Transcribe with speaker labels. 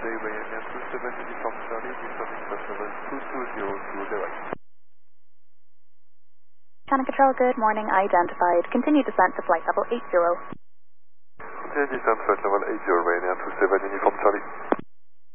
Speaker 1: day, Ryanair 27 Uniform Charlie, descending flight level 2202, direct.
Speaker 2: Channel Control, good morning, identified. Continue descent to flight level 80.
Speaker 1: Okay, descent flight level 80, Ryanair 27 Uniform Charlie.